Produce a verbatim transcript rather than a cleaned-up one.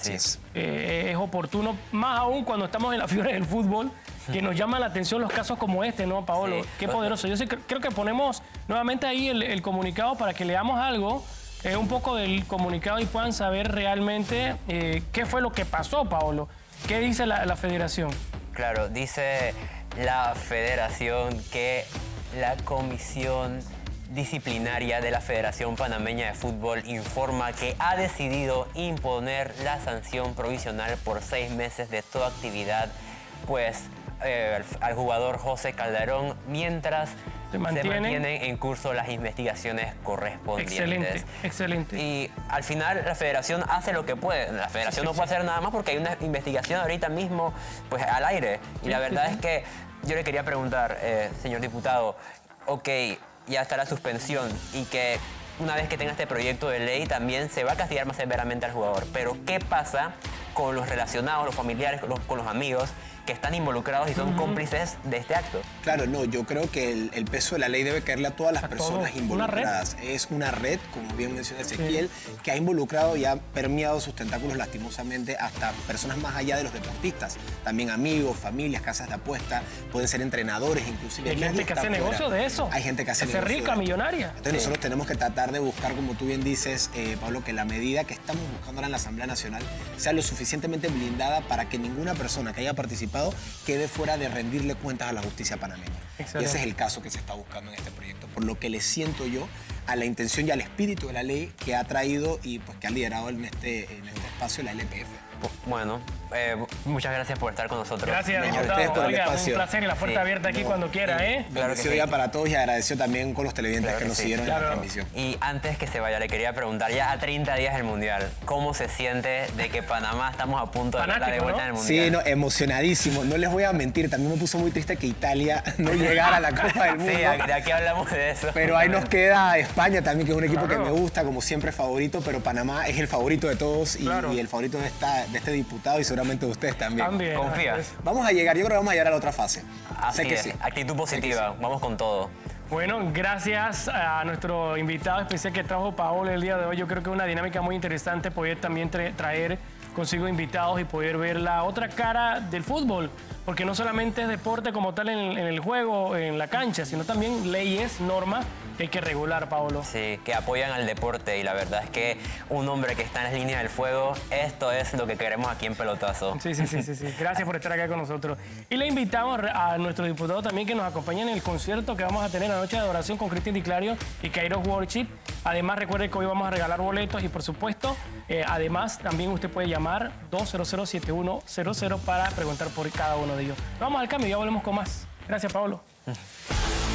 Así es. Eh, es oportuno, más aún cuando estamos en la fiebre del fútbol, que nos llama la atención los casos como este, ¿no, Paolo? Sí. Qué poderoso. Yo sé, creo que ponemos nuevamente ahí el, el comunicado para que leamos algo, eh, un poco del comunicado y puedan saber realmente eh, qué fue lo que pasó, Paolo. ¿Qué dice la, la federación? Claro, dice la federación que la comisión disciplinaria de la Federación Panameña de Fútbol informa que ha decidido imponer la sanción provisional por seis meses de toda actividad, pues eh, al, al jugador José Calderón, mientras se mantienen, se mantienen en curso las investigaciones correspondientes. Excelente, excelente. Y al final la federación hace lo que puede. La federación sí, sí, no puede sí. hacer nada más porque hay una investigación ahorita mismo pues al aire. Y sí, la verdad sí, es que yo le quería preguntar, eh, señor diputado, ok, ya está la suspensión y que una vez que tenga este proyecto de ley también se va a castigar más severamente al jugador. Pero ¿qué pasa con los relacionados, los familiares, con los, con los amigos que están involucrados y son uh-huh. cómplices de este acto? Claro, no, yo creo que el, el peso de la ley debe caerle a todas las a personas todo. involucradas. Una es una red, como bien menciona Ezequiel, sí. que ha involucrado y ha permeado sus tentáculos lastimosamente hasta personas más allá de los deportistas. También amigos, familias, casas de apuesta, pueden ser entrenadores, inclusive. Hay gente que hace fuera. negocio de eso. Hay gente que hace que negocio. rica, millonaria. Entonces sí. nosotros tenemos que tratar de buscar, como tú bien dices, eh, Pablo, que la medida que estamos buscando ahora en la Asamblea Nacional sea lo suficientemente blindada para que ninguna persona que haya participado quede fuera de rendirle cuentas a la justicia panameña. Excelente. Y ese es el caso que se está buscando en este proyecto, por lo que le siento yo a la intención y al espíritu de la ley que ha traído y pues que ha liderado en este, en este espacio la L P F. Bueno, eh, muchas gracias por estar con nosotros. Gracias, diputado. Oiga, un placer y la puerta sí. abierta aquí no, cuando quiera, ¿eh? Claro que sí. Ya para todos y agradeció también con los televidentes claro que, que nos sí. siguieron claro. en la transmisión. Y antes que se vaya, le quería preguntar, ya a treinta días del Mundial, ¿cómo se siente de que Panamá estamos a punto de Fanático, dar de vuelta ¿no? en el Mundial? Sí, no, emocionadísimo. No les voy a mentir, también me puso muy triste que Italia no llegara a la Copa del Mundo. Sí, de aquí hablamos de eso. Pero ahí nos queda España también, que es un equipo claro. que me gusta, como siempre favorito, pero Panamá es el favorito de todos y, claro. y el favorito de, esta, de este diputado y seguramente de ustedes también. También. Confía. Vamos a llegar, yo creo que vamos a llegar a la otra fase. Así sé que es, sí. actitud positiva, sí. vamos con todo. Bueno, gracias a nuestro invitado especial que trajo Paolo el día de hoy. Yo creo que es una dinámica muy interesante poder también tra traer consigo invitados y poder ver la otra cara del fútbol, porque no solamente es deporte como tal en, en el juego, en la cancha, sino también leyes, normas que hay que regular, Paolo. Sí, que apoyan al deporte y la verdad es que un hombre que está en las líneas del fuego, esto es lo que queremos aquí en Pelotazo. Sí, sí, sí, sí, sí. Gracias por estar acá con nosotros. Y le invitamos a nuestro diputado también que nos acompañe en el concierto que vamos a tener la noche de adoración con Cristian Di Clario y Kairos Worship. Además, recuerde que hoy vamos a regalar boletos y, por supuesto, eh, además, también usted puede llamar dos cero cero, siete uno cero cero para preguntar por cada uno de ellos. Vamos al cambio y ya volvemos con más. Gracias, Paolo.